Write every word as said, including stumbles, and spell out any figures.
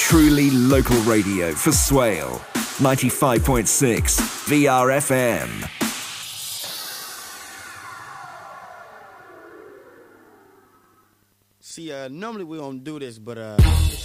Truly local radio for Swale. ninety-five point six V R F M. See, uh, normally we don't do this, but uh, it's